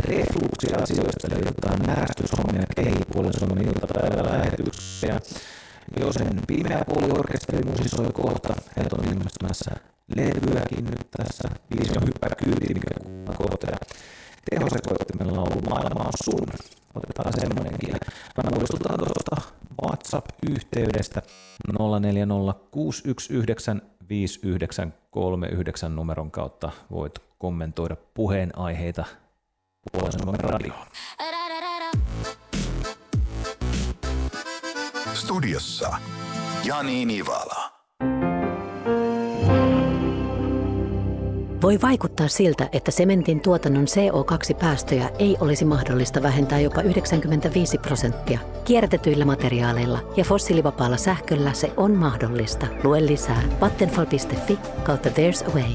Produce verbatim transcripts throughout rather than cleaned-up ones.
refluksiasioista, eli jotain närstyshommia kehipuolen Suomen iltapäivälähetyksiä. Josen Pimeä Puoli-orkesteri musisoi kohta. Heiltä on ilmestymässä levyäkin nyt tässä. Viisi on hyppää kyytiin, mikä kuullaan kohta. Ja tehosekoittimen laulu Maailma on sun. Otetaan semmoinenkin. Mä muistutan tuosta WhatsApp-yhteydestä nolla neljä nolla kuusi yksi yhdeksän viisi yhdeksän kolme yhdeksän numeron kautta. Voit kommentoida puheenaiheita Puolen Suomen radioon. Studiossa Jani Nivala. Voi vaikuttaa siltä, että sementin tuotannon C O kaksi päästöjä ei olisi mahdollista vähentää jopa yhdeksänkymmentäviisi prosenttia. Kierrätetyillä materiaaleilla ja fossiilivapaalla sähköllä se on mahdollista. Lue lisää vattenfall piste fi kautta there's a way.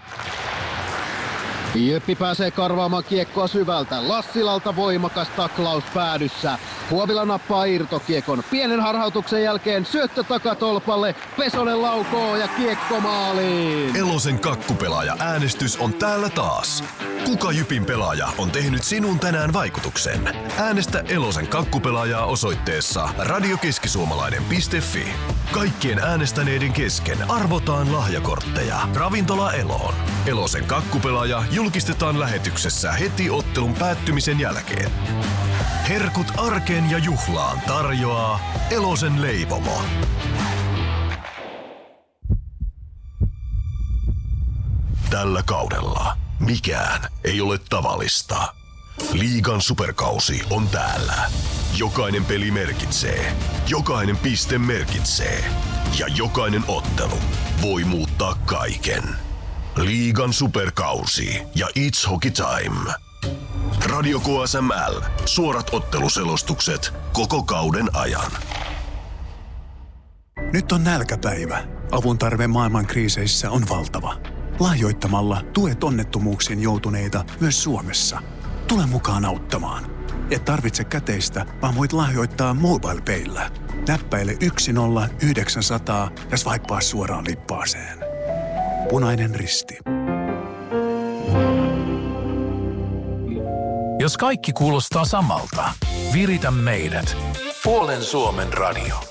Jyppi pääsee karvaamaan kiekkoa syvältä. Lassilalta voimakas taklaus päädyssä. Huovila nappaa irtokiekon. Pienen harhautuksen jälkeen syöttö takatolpalle. Pesonen laukoo ja kiekko maaliin. Elosen kakkupelaaja äänestys on täällä taas. Kuka Jypin pelaaja on tehnyt sinun tänään vaikutuksen? Äänestä Elosen kakkupelaajaa osoitteessa radiokeskisuomalainen piste fi. Kaikkien äänestäneiden kesken arvotaan lahjakortteja. Ravintola Eloon. Elosen kakkupelaaja julkistetaan lähetyksessä heti ottelun päättymisen jälkeen. Herkut arkeen ja juhlaan tarjoaa Elosen leipomo. Tällä kaudella mikään ei ole tavallista. Liigan superkausi on täällä. Jokainen peli merkitsee. Jokainen piste merkitsee. Ja jokainen ottelu voi muuttaa kaiken. Liigan superkausi ja It's Hockey Time. Radio K S M L. Suorat otteluselostukset koko kauden ajan. Nyt on nälkäpäivä. Avun tarve maailman kriiseissä on valtava. Lahjoittamalla tuet onnettomuuksiin joutuneita myös Suomessa. Tule mukaan auttamaan. Et tarvitse käteistä, vaan voit lahjoittaa MobilePayllä. Näppäile yksi nolla yhdeksän nolla nolla ja swipea suoraan lippaaseen. Punainen Risti. Jos kaikki kuulostaa samalta, viritä meidät. Puolen Suomen radio.